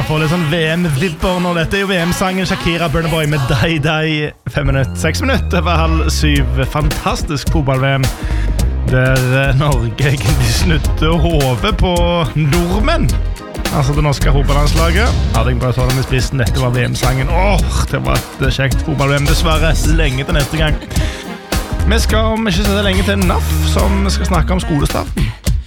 Man får litt sånn VM-vibber når dette jo VM-sangen Shakira Burna Boy med Die Die 5 minutter, 6 minutter over 6:30. Fantastisk fotball-VM der Norge egentlig snudde hodet på nordmenn. Altså det norske fotballandslaget. Hadde jeg bare tatt dem i spissen, dette var VM-sangen. Det var et kjekt fotball-VM, dessverre lenge til neste gang. Vi skal om ikke så lenge til NAF, som skal snakke om skolestarten.